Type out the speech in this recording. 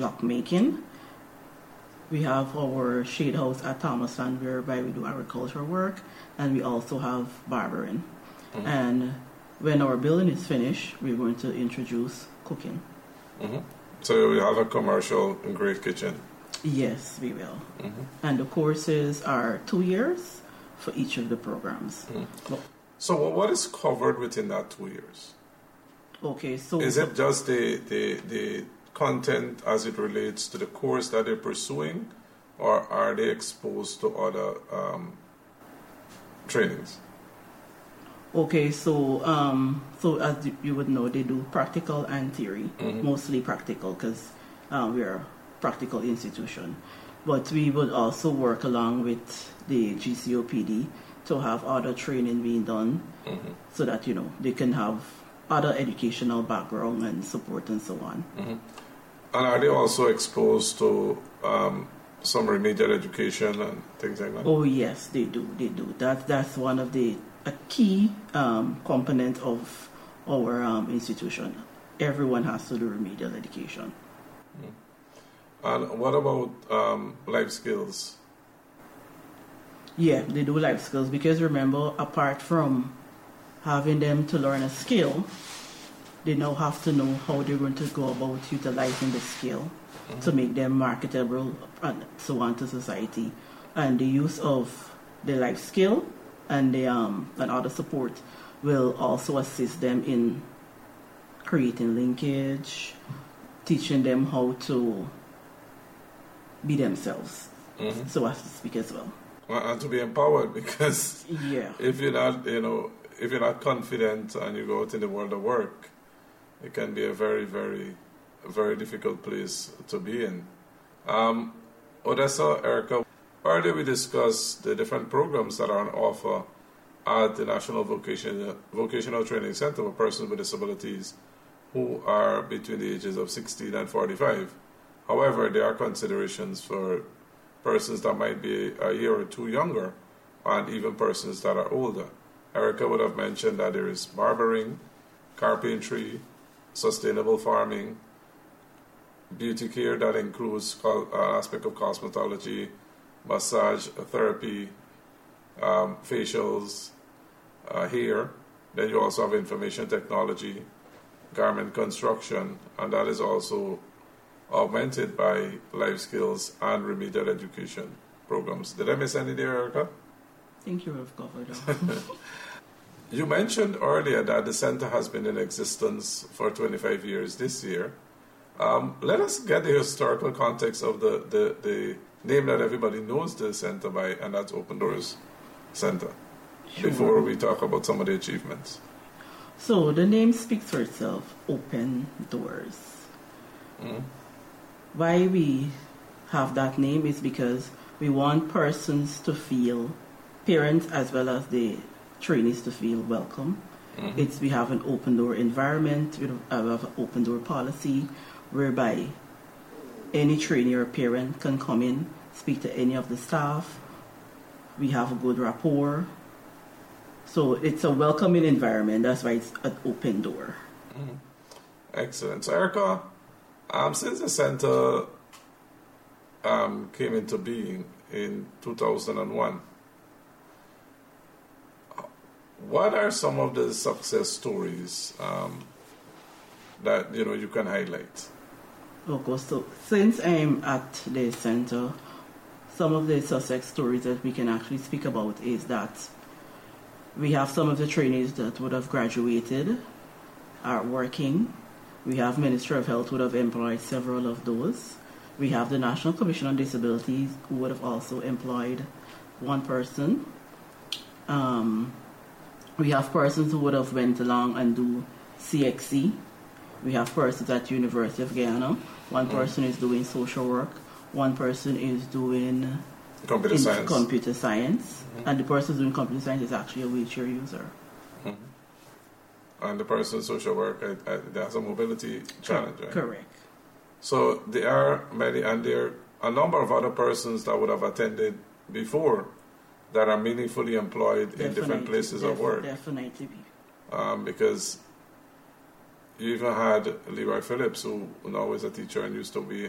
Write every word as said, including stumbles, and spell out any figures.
block making. We have our shade house at Thomasland whereby we do agricultural work, and we also have barbering. Mm-hmm. And when our building is finished, we're going to introduce cooking. Mm-hmm. So we have a commercial grade kitchen? Yes, we will. Mm-hmm. And the courses are two years for each of the programs. Mm-hmm. Well, so what is covered within that two years? Okay, so... Is it just the, the, the content as it relates to the course that they're pursuing, or are they exposed to other um, trainings? Okay, so um, so as you would know, they do practical and theory, mm-hmm. mostly practical because uh, we are a practical institution. But we would also work along with the G C O P D to have other training being done, mm-hmm. so that, you know, they can have other educational background and support and so on. Mm-hmm. And are they also exposed to um, some remedial education and things like that? Oh yes, they do. They do. That that's one of the a key um, component of our um, institution. Everyone has to do remedial education. Mm. And what about um, life skills? Yeah, they do life skills because remember, apart from having them to learn a skill, they now have to know how they're going to go about utilizing the skill mm-hmm. to make them marketable and so on to society. And the use of the life skill and the um, and other support will also assist them in creating linkage, teaching them how to be themselves, mm-hmm. so as to speak as well. And to be empowered, because yeah. if you're not, you know, if you're not confident and you go out in the world of work, it can be a very, very, very difficult place to be in. Um, Odessa, Erica, earlier we discussed the different programs that are on offer at the National Vocational, Vocational Training Center for persons with disabilities who are between the ages of sixteen and forty-five. However, there are considerations for persons that might be a year or two younger, and even persons that are older. Erica would have mentioned that there is barbering, carpentry, sustainable farming, beauty care that includes an aspect of cosmetology, massage therapy, um, facials, uh, hair. Then you also have information technology, garment construction, and that is also augmented by life skills and remedial education programs. Did I miss any there, Erica? I think you have covered all. You mentioned earlier that the center has been in existence for twenty-five years this year. Um, let us get the historical context of the, the, the name that everybody knows the center by, and that's Open Doors Center, sure. before we talk about some of the achievements. So the name speaks for itself, Open Doors. Mm. Why we have that name is because we want persons to feel, parents as well as the trainees to feel welcome. Mm-hmm. It's we have an open door environment, we have an open door policy whereby any trainee or parent can come in, speak to any of the staff. We have a good rapport. So it's a welcoming environment. That's why it's an open door. Mm-hmm. Excellent. So Erica, um, since the center um, came into being in two thousand one, what are some of the success stories um, that you know you can highlight? Okay, so since I'm at the center, some of the success stories that we can actually speak about is that we have some of the trainees that would have graduated, are working. We have Ministry of Health would have employed several of those. We have the National Commission on Disabilities who would have also employed one person. Um, we have persons who would have went along and do C X C. We have persons at University of Guyana. One mm. person is doing social work. One person is doing computer science. Computer science. Mm-hmm. And the person doing computer science is actually a wheelchair user. Mm-hmm. And the person in social work uh, uh, has a mobility challenge, right? Correct. So there are many, and there are a number of other persons that would have attended before that are meaningfully employed definitely, in different places def- of work. Definitely. Um, because you even had Leroy Phillips, who now is a teacher and used to be